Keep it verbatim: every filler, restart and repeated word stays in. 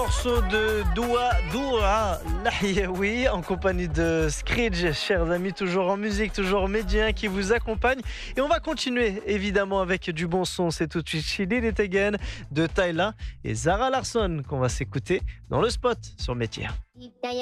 morceau de Doua Doua Lahiyaoui en compagnie de Screech, chers amis, toujours en musique, toujours médien qui vous accompagne. Et on va continuer évidemment avec du bon son. C'est tout de suite She Did It Again de Tyla et Zara Larsson qu'on va s'écouter dans le spot sur Métier.